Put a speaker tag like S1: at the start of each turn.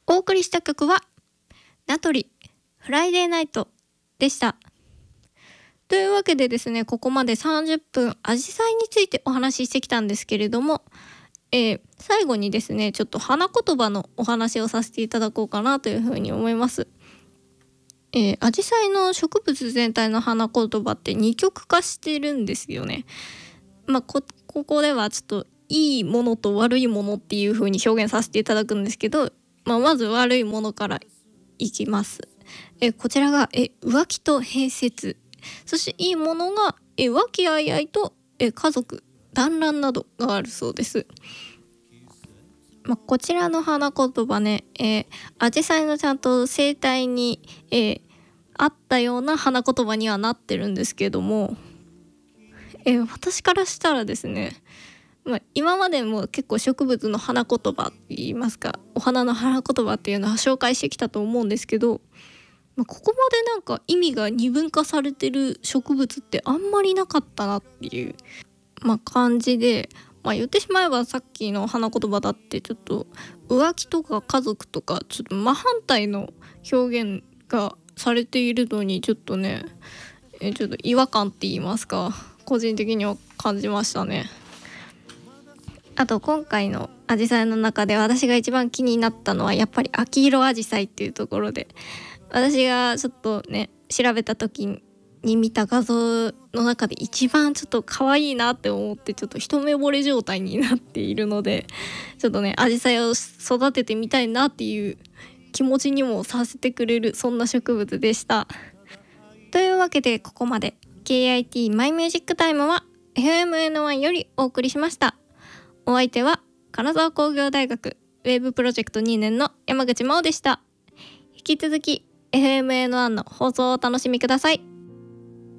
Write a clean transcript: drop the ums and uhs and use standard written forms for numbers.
S1: お送りした曲は名取フライデーナイトでした。というわけでですね、ここまで30分アジサイについてお話ししてきたんですけれども、最後にですねちょっと花言葉のお話をさせていただこうかなというふうに思います。アジサイの植物全体の花言葉って二極化してるんですよね。ここではちょっといいものと悪いものっていう風に表現させていただくんですけど、まず悪いものからいきます。こちらが浮気と併設、そしていいものが和気あいあいと家族団らんなどがあるそうです。こちらの花言葉ね、アジサイのちゃんと生態に、合ったような花言葉にはなってるんですけども、私からしたらですね、今までも結構植物の花言葉って言いますか、お花の花言葉っていうのは紹介してきたと思うんですけど、ここまでなんか意味が二分化されてる植物ってあんまりなかったなっていう、感じで、言ってしまえばさっきの花言葉だってちょっと浮気とか家族とかちょっと真反対の表現がされているのにちょっとね、ちょっと違和感って言いますか、個人的には感じましたね。あと今回のアジサイの中で私が一番気になったのはやっぱり秋色アジサイっていうところで、私がちょっとね調べた時に見た画像の中で一番ちょっと可愛いなって思って、ちょっと一目惚れ状態になっているので、ちょっとねアジサイを育ててみたいなっていう気持ちにもさせてくれる、そんな植物でした。というわけでここまで KIT マイミュージックタイムは FMN1 よりお送りしました。お相手は金沢工業大学ウェブプロジェクト2年の山口真央でした。引き続き FMN1 の放送をお楽しみください。